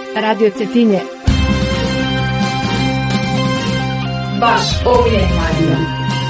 Radio Cetinje. Baš ovdje radio.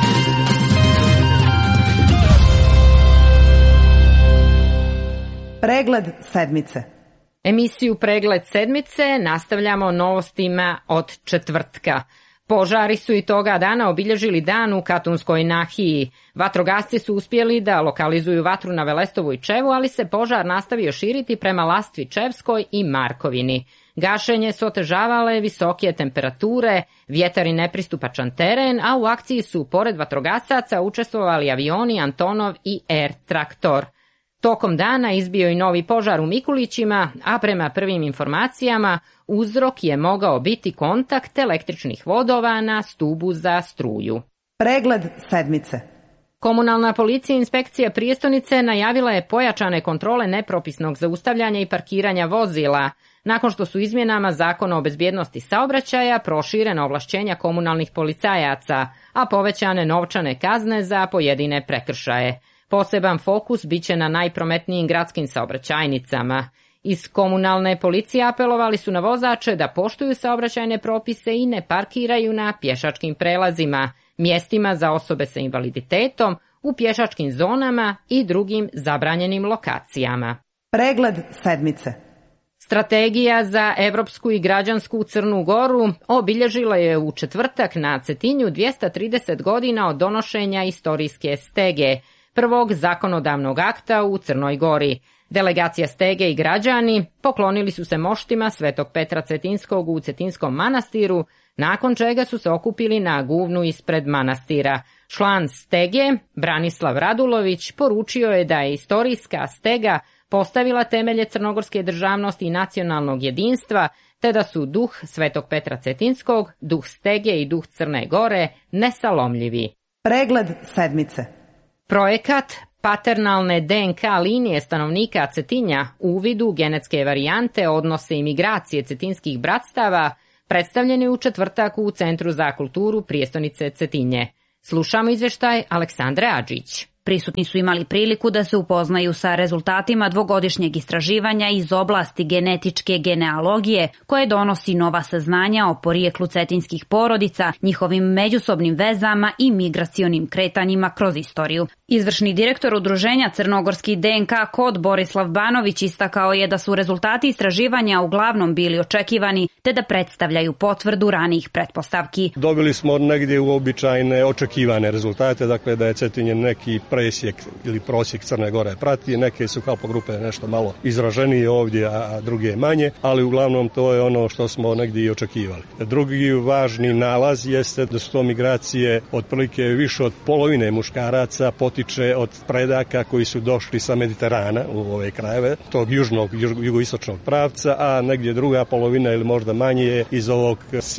Pregled sedmice. Emisiju Pregled sedmice nastavljamo novostima od četvrtka. Požari su i toga dana obilježili dan u Katunskoj nahiji. Vatrogasci su uspjeli da lokalizuju vatru na Velestovu i Čevu, ali se požar nastavio širiti prema Lastvi Čevskoj i Markovini. Gašenje su otežavale visoke temperature, vjetar i nepristupačan teren, a u akciji su pored vatrogasaca učestvovali avioni Antonov i Air Traktor. Tokom dana izbio i novi požar u Mikulićima, a prema prvim informacijama uzrok je mogao biti kontakt električnih vodova na stubu za struju. Pregled sedmice. Komunalna policija i inspekcija prijestonice najavila je pojačane kontrole nepropisnog zaustavljanja i parkiranja vozila, nakon što su izmjenama Zakona o bezbjednosti saobraćaja proširena ovlašćenja komunalnih policajaca, a povećane novčane kazne za pojedine prekršaje. Poseban fokus biće na najprometnijim gradskim saobraćajnicama. Iz komunalne policije apelovali su na vozače da poštuju saobraćajne propise i ne parkiraju na pješačkim prelazima, mjestima za osobe sa invaliditetom, u pješačkim zonama i drugim zabranjenim lokacijama. Pregled sedmice. Strategija za evropsku i građansku Crnu Goru obilježila je u četvrtak na Cetinju 230 godina od donošenja istorijske stege, prvog zakonodavnog akta u Crnoj Gori. Delegacija stege i građani poklonili su se moštima Svetog Petra Cetinskog u Cetinskom manastiru, nakon čega su se okupili na guvnu ispred manastira. Član stege, Branislav Radulović, poručio je da je istorijska stega postavila temelje crnogorske državnosti i nacionalnog jedinstva, te da su duh Svetog Petra Cetinskog, duh stege i duh Crne Gore nesalomljivi. Pregled sedmice. Projekat paternalne DNK linije stanovnika Cetinja u uvidu genetske varijante, odnose i migracije cetinskih bratstava predstavljeni u četvrtak u Centru za kulturu prijestonice Cetinje. Slušamo izvještaj Aleksandre Adžić. Prisutni su imali priliku da se upoznaju sa rezultatima dvogodišnjeg istraživanja iz oblasti genetičke genealogije, koje donosi nova saznanja o porijeklu cetinskih porodica, njihovim međusobnim vezama i migracionim kretanjima kroz istoriju. Izvršni direktor udruženja Crnogorski DNK kod Borislav Banović istakao je da su rezultati istraživanja uglavnom bili očekivani, te da predstavljaju potvrdu ranijih pretpostavki. Dobili smo negdje uobičajene očekivane rezultate, dakle da je Cetinje neki presjek ili prosjek Crne Gore prati, neke su kao po grupe nešto malo izraženije ovdje, a druge manje, ali uglavnom to je ono što smo negdje i očekivali. Drugi važni nalaz jeste da su to migracije otprilike više od polovine muškaraca potiče od predaka koji su došli sa Mediterana u ove krajeve, tog jugoistočnog pravca, a negdje druga polovina ili možda manje je iz ovog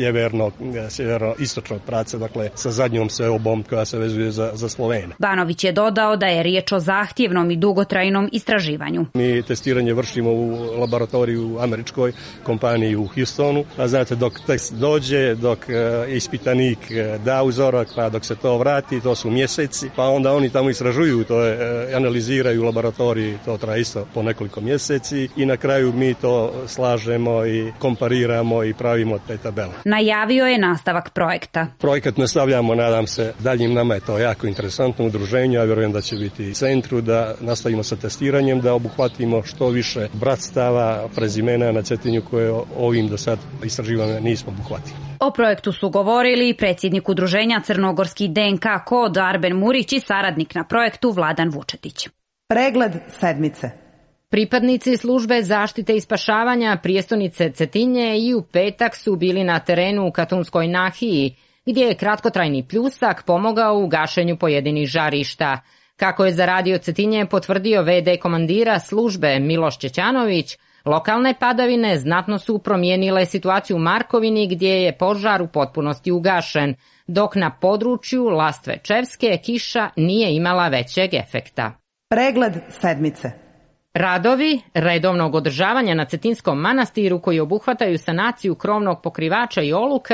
sjeverno-istočnog pravca, dakle sa zadnjom seobom koja se vezuje za Sloveniju. Banović je dodao da je riječ o zahtjevnom i dugotrajnom istraživanju. Mi testiranje vršimo u laboratoriju u američkoj kompaniji u Houstonu, a znate dok test dođe, dok ispitanik da uzorak, pa dok se to vrati, to su mjeseci, pa onda oni tamo istražuju, to je, analiziraju u laboratoriji, to traje isto po nekoliko mjeseci i na kraju mi to slažemo i kompariramo i pravimo te tabele. Najavio je nastavak projekta. Projekat nastavljamo, nadam se, daljnjim, nama je to jako interesantno udruženje, ja vjerujem da će biti i centru, da nastavimo sa testiranjem, da obuhvatimo što više bratstava, prezimena na Cetinju koje ovim do sad istraživanja nismo obuhvatili. O projektu su govorili predsjednik udruženja Crnogorski DNK kod Arben Murić i saradnik na projektu Vladan Vučetić. Pregled sedmice. Pripadnici službe zaštite i spašavanja prijestonice Cetinje i u petak su bili na terenu u Katunskoj nahiji, gdje je kratkotrajni pljusak pomogao u gašenju pojedinih žarišta. Kako je za Radio Cetinje potvrdio VD komandira službe Miloš Čećanović, lokalne padavine znatno su promijenile situaciju u Markovini gdje je požar u potpunosti ugašen, dok na području Lastve Čevske kiša nije imala većeg efekta. Pregled sedmice. Radovi redovnog održavanja na Cetinskom manastiru koji obuhvataju sanaciju krovnog pokrivača i oluka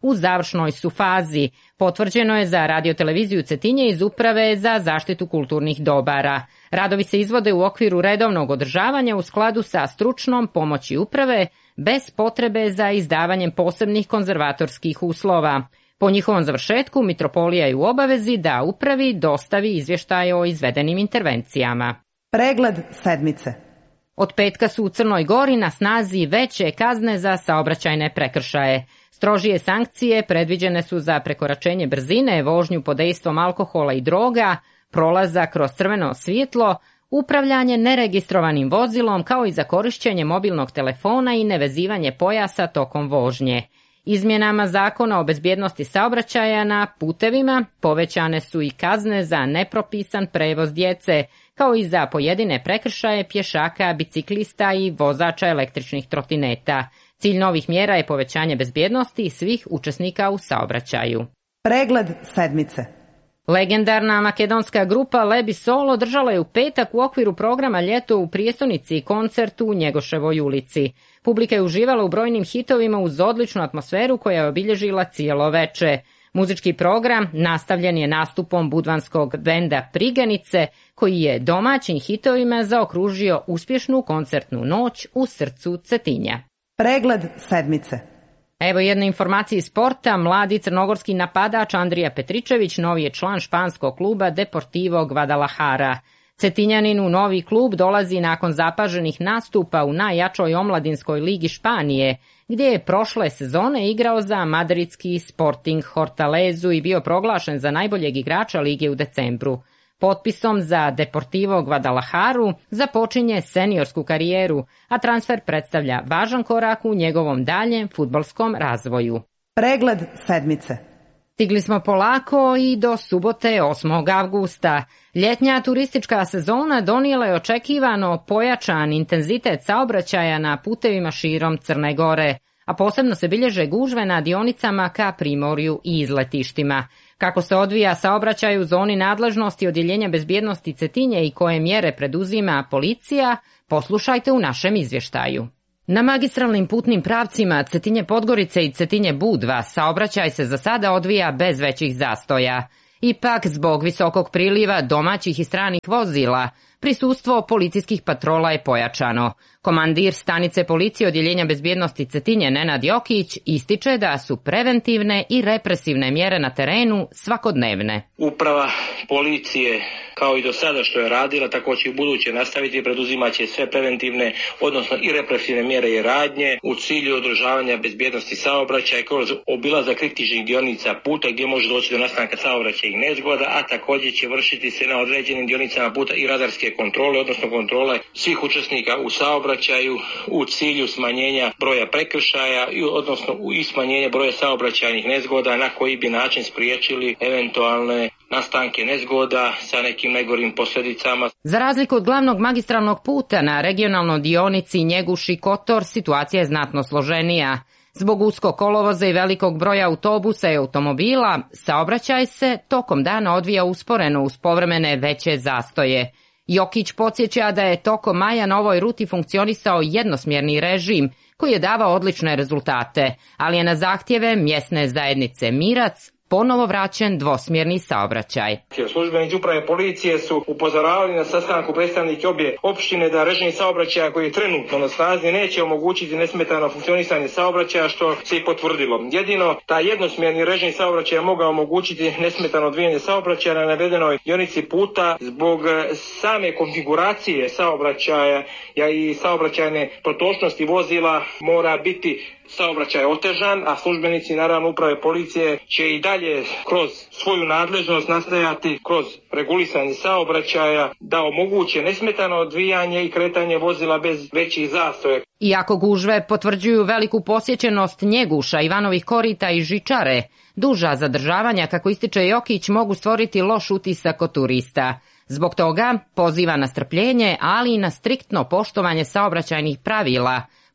u završnoj su fazi. Potvrđeno je za radioteleviziju Cetinje iz Uprave za zaštitu kulturnih dobara. Radovi se izvode u okviru redovnog održavanja u skladu sa stručnom pomoći uprave, bez potrebe za izdavanjem posebnih konzervatorskih uslova. Po njihovom završetku, Mitropolija je u obavezi da upravi dostavi izvještaje o izvedenim intervencijama. Pregled sedmice. Od petka su u Crnoj Gori na snazi veće kazne za saobraćajne prekršaje. Strožije sankcije predviđene su za prekoračenje brzine, vožnju pod dejstvom alkohola i droga, prolazak kroz crveno svjetlo, upravljanje neregistrovanim vozilom kao i za korišćenje mobilnog telefona i nevezivanje pojasa tokom vožnje. Izmjenama Zakona o bezbjednosti saobraćaja na putevima povećane su i kazne za nepropisan prevoz djece, kao i za pojedine prekršaje pješaka, biciklista i vozača električnih trotineta. Cilj novih mjera je povećanje bezbjednosti svih učesnika u saobraćaju. Pregled sedmice. Legendarna makedonska grupa Lebi Sol održala je u petak u okviru programa Ljeto u prijestolnici koncert u Njegoševoj ulici. Publika je uživala u brojnim hitovima uz odličnu atmosferu koja je obilježila cijelo veče. Muzički program nastavljen je nastupom budvanskog benda Priganice, koji je domaćim hitovima zaokružio uspješnu koncertnu noć u srcu Cetinja. Pregled sedmice. Evo jedne informacije iz sporta. Mladi crnogorski napadač Andrija Petričević novi je član španskog kluba Deportivo Guadalajara. Cetinjanin u novi klub dolazi nakon zapaženih nastupa u najjačoj omladinskoj ligi Španije, gdje je prošle sezone igrao za madridski Sporting Hortalezu i bio proglašen za najboljeg igrača lige u decembru. Potpisom za Deportivo Guadalajaru započinje seniorsku karijeru, a transfer predstavlja važan korak u njegovom daljem fudbalskom razvoju. Pregled sedmice. Stigli smo polako i do subote 8. avgusta. Ljetnja turistička sezona donijela je očekivano pojačan intenzitet saobraćaja na putevima širom Crne Gore, a posebno se bilježe gužve na dionicama ka primorju i izletištima. Kako se odvija saobraćaj u zoni nadležnosti Odjeljenja bezbjednosti Cetinje i koje mjere preduzima policija, poslušajte u našem izvještaju. Na magistralnim putnim pravcima Cetinje Podgorice i Cetinje Budva saobraćaj se za sada odvija bez većih zastoja. Ipak, zbog visokog priliva domaćih i stranih vozila, prisustvo policijskih patrola je pojačano. Komandir stanice policije Odjeljenja bezbjednosti Cetinje Nenad Jokić ističe da su preventivne i represivne mjere na terenu svakodnevne. Uprava policije, kao i do sada što je radila, tako će i buduće nastaviti, preduzimat će sve preventivne, odnosno i represivne mjere i radnje u cilju održavanja bezbjednosti saobraćaja kroz obilazak kritičnih dionica puta gdje može doći do nastanka saobraćajnih nezgoda, a također će vršiti se na određenim dionicama puta i radarske kontrole, odnosno kontrole svih učesnika u saobraćaju u cilju smanjenja broja prekršaja, odnosno i smanjenja broja saobraćajnih nezgoda na koji bi način spriječili eventualne nastanke nezgoda sa nekim najgorim posljedicama. Za razliku od glavnog magistralnog puta na regionalnoj dionici Njeguš i Kotor situacija je znatno složenija. Zbog uskog kolovoza i velikog broja autobusa i automobila, saobraćaj se tokom dana odvija usporeno uz povremene veće zastoje. Jokić podsjeća da je tokom maja na ovoj ruti funkcionisao jednosmjerni režim koji je davao odlične rezultate, ali je na zahtjeve mjesne zajednice Mirac ponovo vraćen dvosmjerni saobraćaj. Službenici uprave policije su upozoravali na sastanku predstavnike obje opštine da režim saobraćaja koji je trenutno na snazi neće omogućiti nesmetano funkcionisanje saobraćaja, što se i potvrdilo. Jedino taj jednosmjerni režim saobraćaja mogao omogućiti nesmetano odvijanje saobraćaja na navedenoj dionici puta zbog same konfiguracije saobraćaja i saobraćajne protočnosti vozila mora biti saobraćaj otežan, a službenici naravno uprave policije će i dalje kroz svoju nadležnost nastojati kroz regulisanje saobraćaja da omoguće nesmetano odvijanje i kretanje vozila bez većih zastoja. Iako gužve potvrđuju veliku posjećenost Njeguša, Ivanovih korita i Žičare, duža zadržavanja, kako ističe Jokić, mogu stvoriti loš utisak kod turista. Zbog toga poziva na strpljenje, ali i na striktno poštovanje saobraćajnih pravila,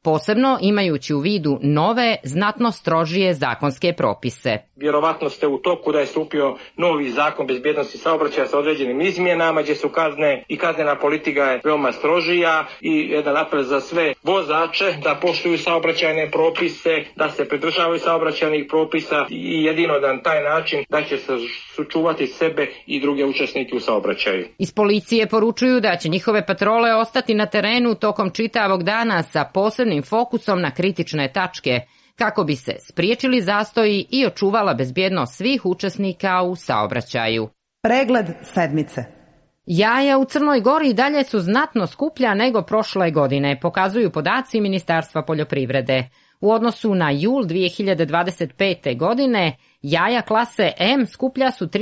posebno imajući u vidu nove, znatno strožije zakonske propise. Vjerovatno ste u toku da je stupio novi zakon bezbjednosti saobraćaja sa određenim izmjenama, gdje su kazne i kaznena politika je veoma strožija i jedan apel za sve vozače da poštuju saobraćajne propise, da se pridržavaju saobraćajnih propisa i jedino na taj način da će se sačuvati sebe i druge učesnike u saobraćaju. Iz policije poručuju da će njihove patrole ostati na terenu tokom čitavog dana sa posebnim fokusom na kritične tačke, kako bi se spriječili zastoji i očuvala bezbjednost svih učesnika u saobraćaju. Pregled sedmice. Jaja u Crnoj Gori i dalje su znatno skuplja nego prošle godine, pokazuju podaci Ministarstva poljoprivrede. U odnosu na jul 2025. godine, jaja klase M skuplja su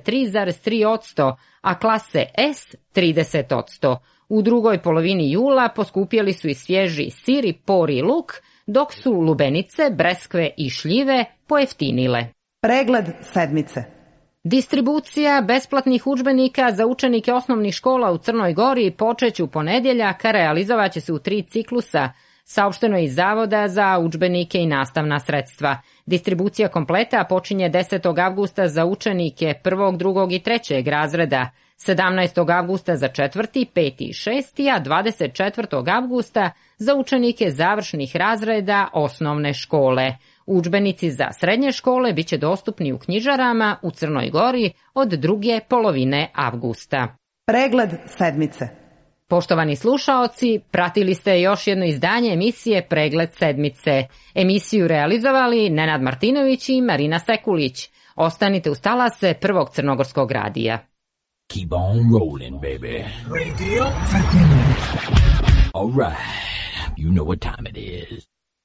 33,3%, a klase S 30%. U drugoj polovini jula poskupjeli su i svježi sir i por i luk, dok su lubenice, breskve i šljive pojeftinile. Pregled sedmice. Distribucija besplatnih udžbenika za učenike osnovnih škola u Crnoj Gori počeće u ponedjeljak, realizovat će se u 3 ciklusa, saopšteno je iz Zavoda za udžbenike i nastavna sredstva. Distribucija kompleta počinje 10. avgusta za učenike 1., 2. i 3. razreda, 17. avgusta za 4., 5. i 6., a 24. avgusta za učenike završnih razreda osnovne škole. Udžbenici za srednje škole biće dostupni u knjižarama u Crnoj Gori od druge polovine avgusta. Pregled sedmice. Poštovani slušaoci, pratili ste još jedno izdanje emisije Pregled sedmice. Emisiju realizovali Nenad Martinović i Marina Sekulić. Ostanite uz talase Prvog crnogorskog radija. Keep on rolling, baby. Radio Cetinje. All right, you know what time it is.